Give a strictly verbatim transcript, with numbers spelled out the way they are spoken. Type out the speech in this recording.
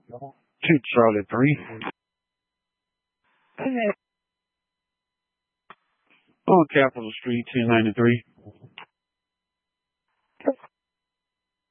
Two Charlie three. On Capitol Street, ten ninety-three.